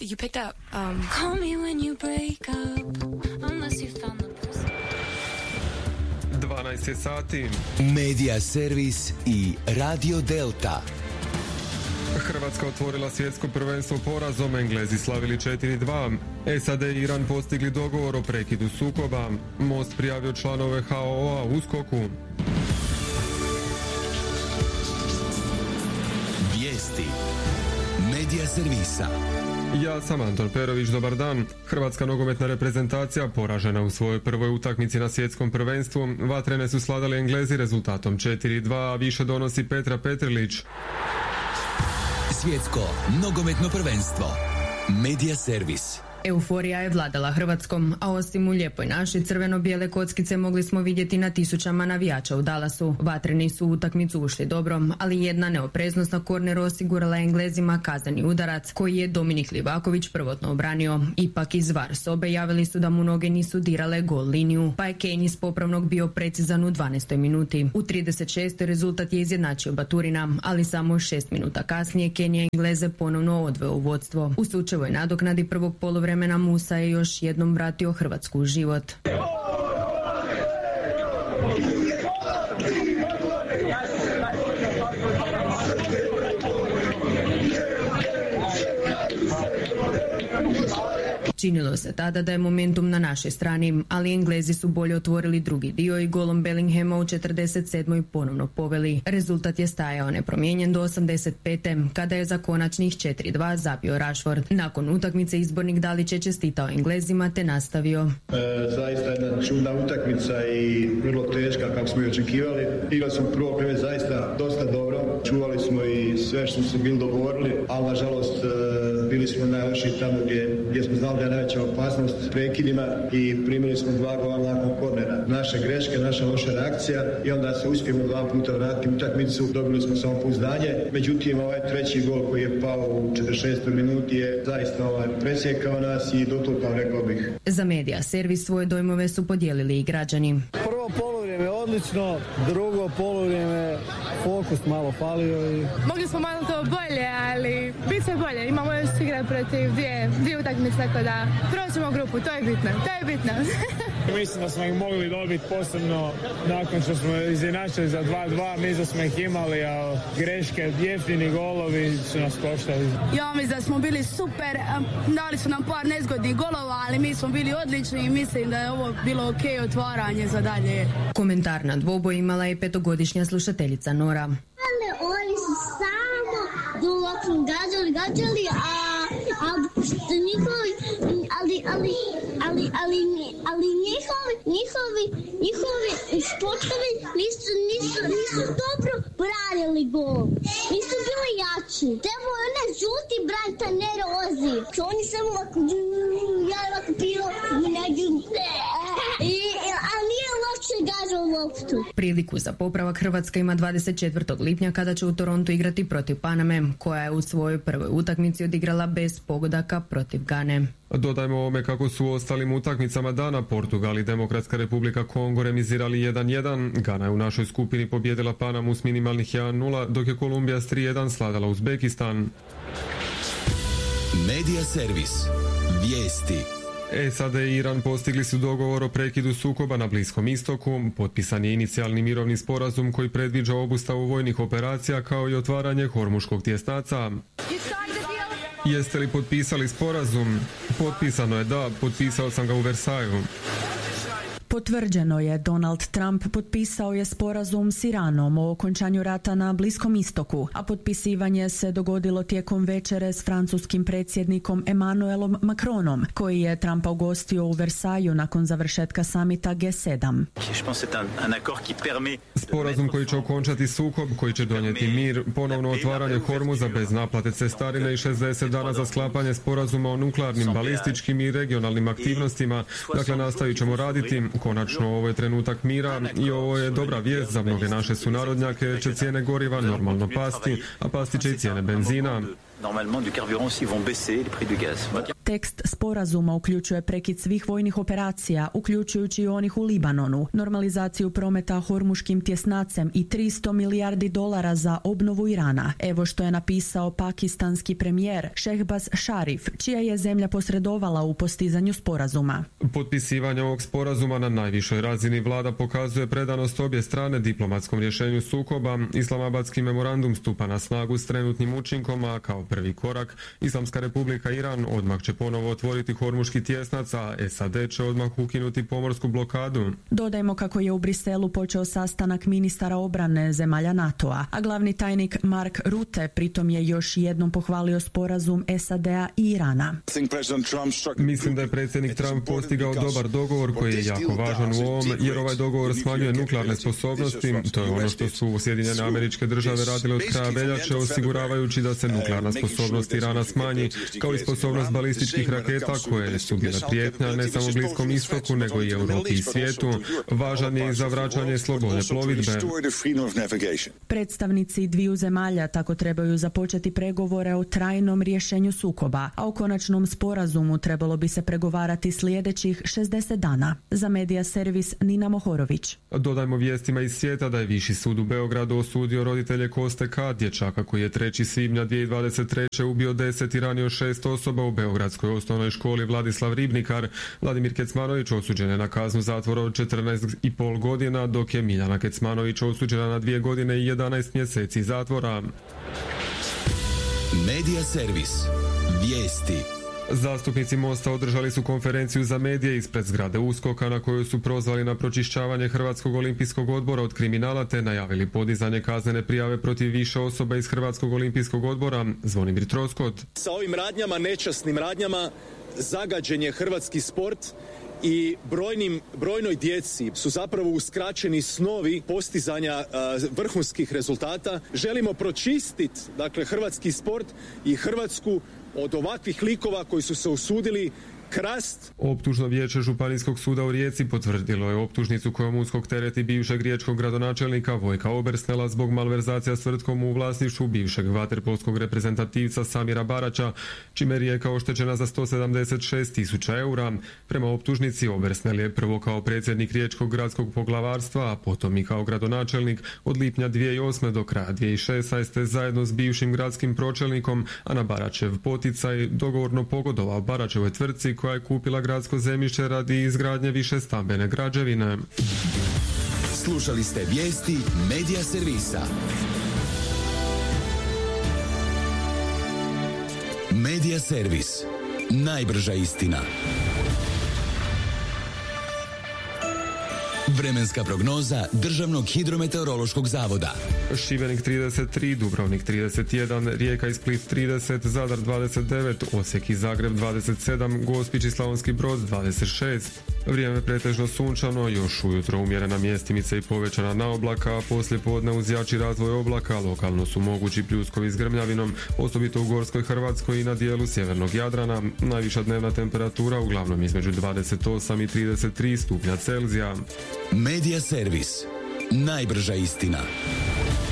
that you picked up. Call me when you break up, unless you found the person. 12 sati. Medija servis i Radio Delta. Hrvatska otvorila svjetsko prvenstvo porazom, Englezi slavili 4-2. SAD i Iran postigli dogovor o prekidu sukoba. Most prijavio članove HOO-a u skoku. Vijesti. Medija servisa. Ja sam Anton Perović, dobar dan. Hrvatska nogometna reprezentacija poražena u svojoj prvoj utakmici na svjetskom prvenstvu. Vatrene su sladali Englezi rezultatom 4-2, a više donosi Petra Petrilić. Svjetsko nogometno prvenstvo. Medija servis. Euforija je vladala Hrvatskom, a osim u lijepoj našoj crveno-bijele kockice mogli smo vidjeti na tisućama navijača u Dallasu. Vatreni su u utakmicu ušli dobro, ali jedna neopreznost na korneru osigurala Englezima kazneni udarac koji je Dominik Livaković prvotno obranio. Ipak iz VAR sobe javili su da mu noge nisu dirale gol liniju, pa je Kane iz popravnog bio precizan u 12. minuti. U 36. rezultat je izjednačio Baturina, ali samo 6 minuta kasnije Kane je Engleze ponovno odveo u vodstvo. U sučevoj nadoknadi prvog poluvremena Musa je još jednom vratio Hrvatsku u život. Činilo se tada da je momentum na našoj strani, ali Englezi su bolje otvorili drugi dio i golom Bellinghama u 47. ponovno poveli. Rezultat je stajao nepromijenjen do 85. kada je za konačnih 4-2 zabio Rashford. Nakon utakmice izbornik Dalić je čestitao Englezima te nastavio. Zaista jedna čudna utakmica i vrlo teška kako smo i očekivali. Igrali smo prvo vreme zaista dosta dobro. Čuvali smo i sve što smo se bili dogovorili, ali nažalost bili smo najlošiji tamo gdje smo znali da je najveća opasnost s prekidima i primili smo 2 gola nakon kornera. Naše greške, naša loša reakcija i onda se uspijemo 2 puta vratiti u utakmicu, dobili smo samopouzdanje. Međutim, ovaj treći gol koji je pao u 46. minuti je zaista presjekao nas i dotukao, rekao bih. Za medija servis svoje dojmove su podijelili i građani. Prvo poluvrijeme odlično, drugo poluvrijeme fokus malo falio i... Mogli smo malo to bolje, ali bit će bolje. Imamo još igrati protiv dvije utakmice, tako da proćemo grupu, to je bitno. Mislim da smo ih mogli dobiti, posebno nakon što smo izjednačili za 2-2, mislim da smo ih imali, a greške, jeftini golovi su nas koštali. Ja mislim da smo bili super, dali su nam par nezgodnih golova, ali mi smo bili odlični i mislim da je ovo bilo okej otvaranje za dalje. Komentar na dvoboj imala je 5-godišnja slušateljica Nora. Ali oni su samo dolakom gađali, ali njihovi sportovi nisu dobro branili gol. Nisu bili jači. Treba onaj žuti braniti, a ne rozi. Oni samo ovako pilo a nije loše gađao loptu. Priliku za popravak Hrvatska ima 24. lipnja kada će u Torontu igrati protiv Paname, koja je u svojoj prvoj utakmici odigrala bez pogodaka protiv Gane. Dodajmo ovome kako su u ostalim utakmicama dana Portugal i Demokratska republika Kongo remizirali 1-1. Gana je u našoj skupini pobjedila Panamu s minimalnih 1-0, dok je Kolumbija s 3-1 sladala Uzbekistan. Medija servis. Vijesti. SAD i Iran postigli su dogovor o prekidu sukoba na Bliskom istoku. Potpisan je inicijalni mirovni sporazum koji predviđa obustavu vojnih operacija kao i otvaranje Hormuškog tjesnaca. Jeste li potpisali sporazum? Potpisano je, da, potpisao sam ga u Versaju. Potvrđeno je, Donald Trump potpisao je sporazum s Iranom o okončanju rata na Bliskom istoku, a potpisivanje se dogodilo tijekom večere s francuskim predsjednikom Emmanuelom Macronom, koji je Trumpa ugostio u Versaju nakon završetka samita G7. Sporazum koji će okončati sukob, koji će donijeti mir, ponovno otvaranje Hormuza bez naplate cestarine i 60 dana za sklapanje sporazuma o nuklearnim, balističkim i regionalnim aktivnostima. Dakle, nastavit ćemo raditi. Konačno, ovo je trenutak mira i ovo je dobra vijest za mnoge naše sunarodnjake, jer će cijene goriva normalno pasti, a pasti će i cijene benzina. Tekst sporazuma uključuje prekid svih vojnih operacija, uključujući i onih u Libanonu, normalizaciju prometa hormuškim tjesnacem i $300 milijardi za obnovu Irana. Evo što je napisao pakistanski premijer Shehbaz Sharif, čija je zemlja posredovala u postizanju sporazuma. Potpisivanje ovog sporazuma na najvišoj razini vlada pokazuje predanost obje strane diplomatskom rješenju sukoba. Islamabadski memorandum stupa na snagu s trenutnim učinkom, a kao prvi korak Islamska republika Iran odmah će ponovo otvoriti hormuški tjesnac, a SAD će odmah ukinuti pomorsku blokadu. Dodajmo kako je u Briselu počeo sastanak ministara obrane zemalja NATO-a, a glavni tajnik Mark Rutte pritom je još jednom pohvalio sporazum SAD-a i Irana. Mislim da je predsjednik Trump postigao dobar dogovor koji je jako važan u ovom, jer ovaj dogovor smanjuje nuklearne sposobnosti. To je ono što su Sjedinjene Američke Države radile od kraja veljače, osiguravajući da se nuklearna sposobnost Irana smanji, kao i sposobnost balističkih raketa koje su bile prijetnja ne samo Bliskom istoku, nego i Europi i svijetu. Važan je i za vraćanje slobode plovidbe. Predstavnici dviju zemalja tako trebaju započeti pregovore o trajnom rješenju sukoba, a o konačnom sporazumu trebalo bi se pregovarati sljedećih 60 dana. Za Medija servis Nina Mohorović. Dodajmo vijestima iz svijeta da je Viši sud u Beogradu osudio roditelje Koste K, dječaka koji je 3. svibnja 2023. ubio 10 i ranio 6 osoba u beogradskoj osnovnoj školi Vladislav Ribnikar. Vladimir Kecmanović osuđen je na kaznu zatvora od 14,5 godina, dok je Miljana Kecmanović osuđena na 2 godine i 11 mjeseci zatvora. Medija servis. Vijesti. Zastupnici Mosta održali su konferenciju za medije ispred zgrade USKOK-a na kojoj su prozvali na pročišćavanje Hrvatskog olimpijskog odbora od kriminala te najavili podizanje kaznene prijave protiv više osoba iz Hrvatskog olimpijskog odbora. Zvonimir Troskot. Sa ovim radnjama, nečasnim radnjama, zagađen je hrvatski sport i brojnoj djeci su zapravo uskraćeni snovi postizanja vrhunskih rezultata. Želimo pročistiti, dakle, hrvatski sport i Hrvatsku od ovakvih likova koji su se usudili krast. Optužno vijeće Županijskog suda u Rijeci potvrdilo je optužnicu kojom USKOK tereti bivšeg riječkog gradonačelnika Vojka Obersnela zbog malverzacija s tvrtkom u vlasništvu bivšeg vaterpolskog reprezentativca Samira Baraća, čime je Rijeka oštećena za 176.000 eura. Prema optužnici Obersnel je prvo kao predsjednik Riječkog gradskog poglavarstva, a potom i kao gradonačelnik od lipnja 2008. do kraja 2016. zajedno s bivšim gradskim pročelnikom, a na Baračev poticaj dogovorno pogodovao Baračevoj tvrtci koja je kupila gradsko zemljište radi izgradnje više stambene građevine. Slušali ste vijesti Medija servisa. Medija servis. Najbrža istina. Vremenska prognoza Državnog hidrometeorološkog zavoda. Šibenik 33, Dubrovnik 31, Rijeka i Split 30, Zadar 29, Osijek i Zagreb 27, Gospić i Slavonski Brod 26. Vrijeme pretežno sunčano, još ujutro umjerena mjestimica i povećana na oblaka, a poslije podne uz jači razvoj oblaka lokalno su mogući pljuskovi s grmljavinom, osobito u Gorskoj Hrvatskoj i na dijelu sjevernog Jadrana. Najviša dnevna temperatura uglavnom između 28 i 33 stupnja Celzija. Medija servis. Najbrža istina.